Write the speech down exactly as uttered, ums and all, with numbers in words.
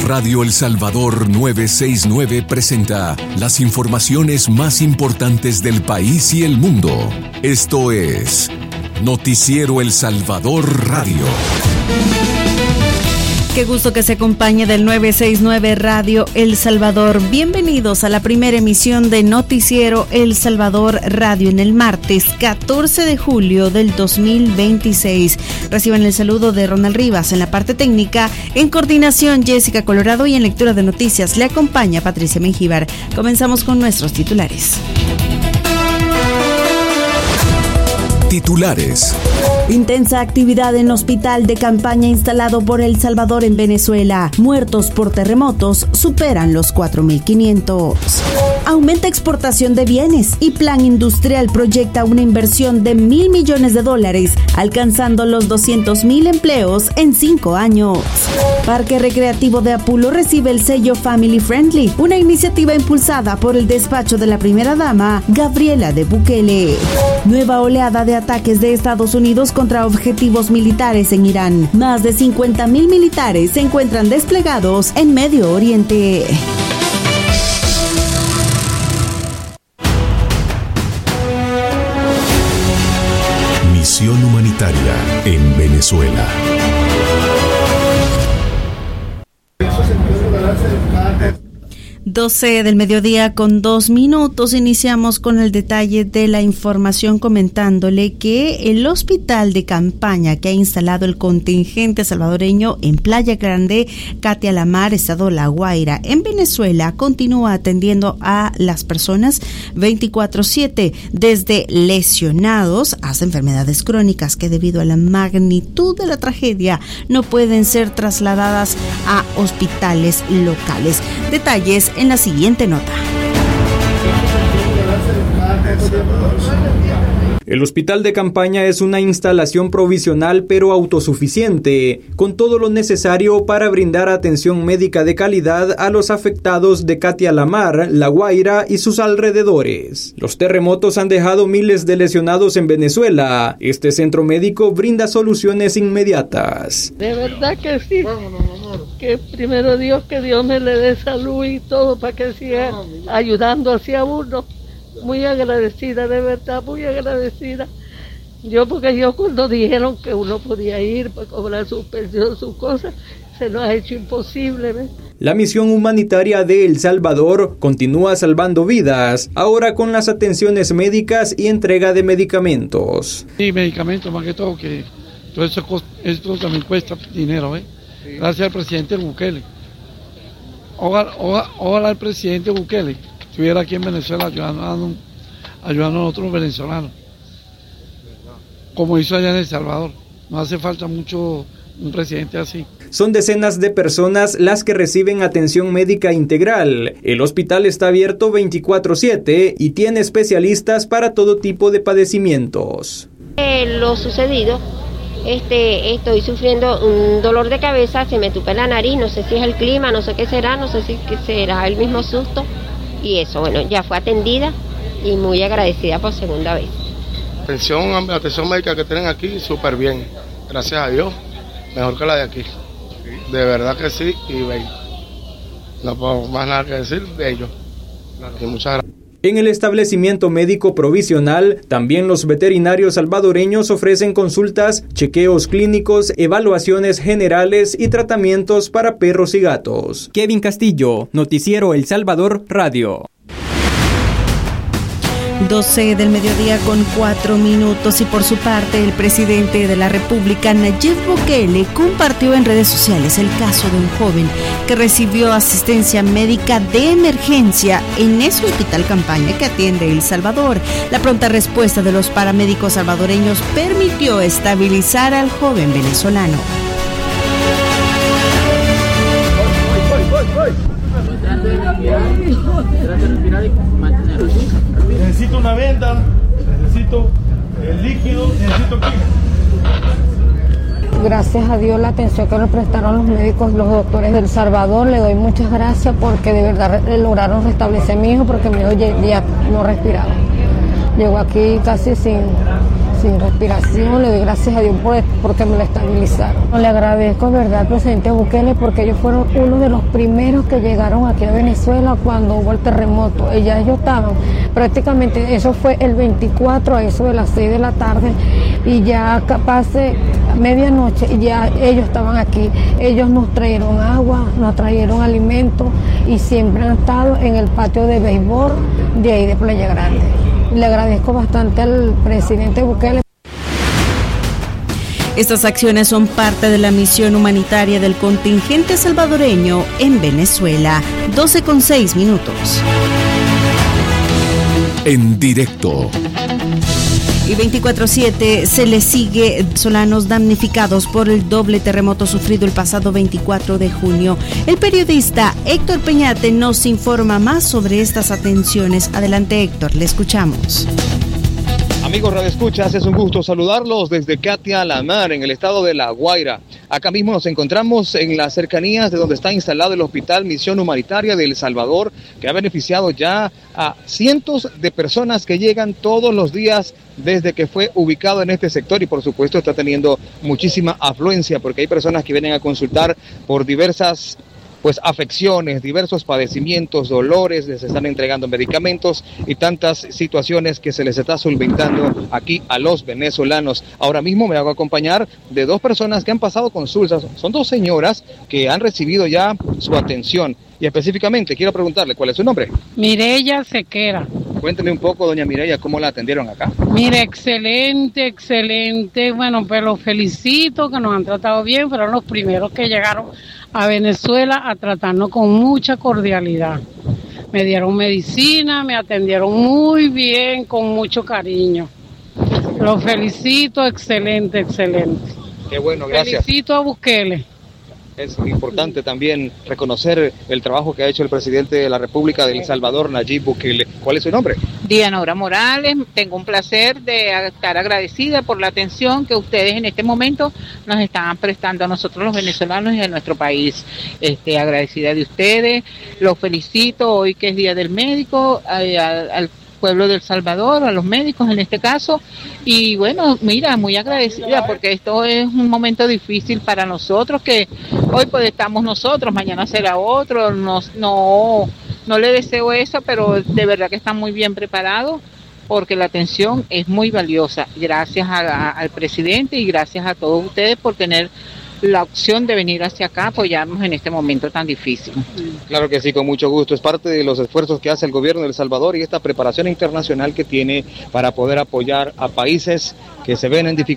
Radio El Salvador novecientos sesenta y nueve presenta las informaciones más importantes del país y el mundo. Esto es Noticiero El Salvador Radio. Qué gusto que se acompañe del novecientos sesenta y nueve Radio El Salvador. Bienvenidos a la primera emisión de Noticiero El Salvador Radio en el martes catorce de julio del dos mil veintiséis. Reciban el saludo de Ronald Rivas en la parte técnica, en coordinación Jessica Colorado y en lectura de noticias le acompaña Patricia Mengíbar. Comenzamos con nuestros titulares. Titulares. Intensa actividad en hospital de campaña instalado por El Salvador en Venezuela. Muertos por terremotos superan los cuatro mil quinientos. Aumenta exportación de bienes y Plan Industrial proyecta una inversión de mil millones de dólares, alcanzando los doscientos mil empleos en cinco años. Parque Recreativo de Apulo recibe el sello Family Friendly, una iniciativa impulsada por el despacho de la primera dama, Gabriela de Bukele. Nueva oleada de ataques de Estados Unidos contra objetivos militares en Irán. Más de cincuenta mil militares se encuentran desplegados en Medio Oriente. Misión humanitaria en Venezuela. doce del mediodía con dos minutos. Iniciamos con el detalle de la información comentándole que el hospital de campaña que ha instalado el contingente salvadoreño en Playa Grande, Katia Lamar, estado La Guaira, en Venezuela, continúa atendiendo a las personas veinticuatro siete, desde lesionados hasta enfermedades crónicas que debido a la magnitud de la tragedia no pueden ser trasladadas a hospitales locales. Detalles en la siguiente nota. El hospital de campaña es una instalación provisional pero autosuficiente, con todo lo necesario para brindar atención médica de calidad a los afectados de Katia Lamar, La Guaira y sus alrededores. Los terremotos han dejado miles de lesionados en Venezuela. Este centro médico brinda soluciones inmediatas. De verdad que sí. Que primero Dios, que Dios me le dé salud y todo para que siga ayudando hacia uno. Muy agradecida, de verdad, muy agradecida. Yo, porque yo cuando dijeron que uno podía ir para cobrar su pensión, sus cosas, se nos ha hecho imposible, ¿ves? La misión humanitaria de El Salvador continúa salvando vidas, ahora con las atenciones médicas y entrega de medicamentos. Sí, medicamentos más que todo, que todo eso, esto también cuesta dinero, ¿eh? Gracias al presidente Bukele. Ojalá, ojalá, ojalá el presidente Bukele estuviera aquí en Venezuela ayudando, ayudando a nosotros venezolanos, como hizo allá en El Salvador. No hace falta mucho un presidente así. Son decenas de personas las que reciben atención médica integral. El hospital está abierto veinticuatro siete y tiene especialistas para todo tipo de padecimientos. Eh, lo sucedido, este, estoy sufriendo un dolor de cabeza, se me tupe la nariz, no sé si es el clima, no sé qué será, no sé si será el mismo susto. Y eso, bueno, ya fue atendida y muy agradecida por segunda vez. Atención, atención médica que tienen aquí, súper bien, gracias a Dios, mejor que la de aquí. De verdad que sí, y bello. No puedo más nada que decir, bello. Y muchas gracias. En el establecimiento médico provisional, también los veterinarios salvadoreños ofrecen consultas, chequeos clínicos, evaluaciones generales y tratamientos para perros y gatos. Kevin Castillo, Noticiero El Salvador Radio. doce del mediodía con cuatro minutos y por su parte el presidente de la República, Nayib Bukele, compartió en redes sociales el caso de un joven que recibió asistencia médica de emergencia en ese hospital campaña que atiende El Salvador. La pronta respuesta de los paramédicos salvadoreños permitió estabilizar al joven venezolano. Necesito una venda, necesito el líquido, necesito oxígeno. Gracias a Dios la atención que nos prestaron los médicos, los doctores del Salvador, le doy muchas gracias porque de verdad lograron restablecer a mi hijo porque mi hijo ya no respiraba. Llegó aquí casi sin, sin respiración. Le doy gracias a Dios por, porque me lo estabilizaron. Le agradezco, ¿verdad?, al presidente Bukele, porque ellos fueron uno de los primeros que llegaron aquí a Venezuela cuando hubo el terremoto. Y ya ellos estaban, prácticamente, eso fue el veinticuatro, a eso de las seis de la tarde, y ya capaz de medianoche, y ya ellos estaban aquí. Ellos nos trajeron agua, nos trajeron alimentos, y siempre han estado en el patio de béisbol de ahí de Playa Grande. Le agradezco bastante al presidente Bukele. Estas acciones son parte de la misión humanitaria del contingente salvadoreño en Venezuela. doce con seis minutos. En directo. Y veinticuatro siete se le sigue venezolanos damnificados por el doble terremoto sufrido el pasado veinticuatro de junio. El periodista Héctor Peñate nos informa más sobre estas atenciones. Adelante, Héctor, le escuchamos. Amigos radioescuchas, es un gusto saludarlos desde Catia La Mar, en el estado de La Guaira. Acá mismo nos encontramos en las cercanías de donde está instalado el Hospital Misión Humanitaria de El Salvador, que ha beneficiado ya a cientos de personas que llegan todos los días desde que fue ubicado en este sector, y por supuesto está teniendo muchísima afluencia porque hay personas que vienen a consultar por diversas pues afecciones, diversos padecimientos, dolores, les están entregando medicamentos y tantas situaciones que se les está solventando aquí a los venezolanos. Ahora mismo me hago acompañar de dos personas que han pasado consultas, son dos señoras que han recibido ya su atención, y específicamente quiero preguntarle cuál es su nombre. Mireya Sequera. Cuénteme un poco, doña Mireya, cómo la atendieron acá. Mire, excelente, excelente, bueno, pues los felicito que nos han tratado bien, fueron los primeros que llegaron a Venezuela a tratarnos con mucha cordialidad. Me dieron medicina, me atendieron muy bien, con mucho cariño. Los felicito, excelente, excelente. Qué bueno, gracias. Felicito a Bukele. Es importante también reconocer el trabajo que ha hecho el presidente de la República de El Salvador, Nayib Bukele. ¿Cuál es su nombre? Dianora Morales. Tengo un placer de estar agradecida por la atención que ustedes en este momento nos están prestando a nosotros los venezolanos y a nuestro país. Este, agradecida de ustedes, los felicito hoy que es Día del Médico, al, al pueblo de El Salvador, a los médicos en este caso, y bueno, mira, muy agradecida porque esto es un momento difícil para nosotros, que hoy pues estamos nosotros, mañana será otro, no, no, no le deseo eso, pero de verdad que están muy bien preparados porque la atención es muy valiosa. Gracias a, a, al presidente y gracias a todos ustedes por tener la opción de venir hacia acá a apoyarnos en este momento tan difícil. Claro que sí, con mucho gusto. Es parte de los esfuerzos que hace el gobierno de El Salvador y esta preparación internacional que tiene para poder apoyar a países que se ven en dificultades.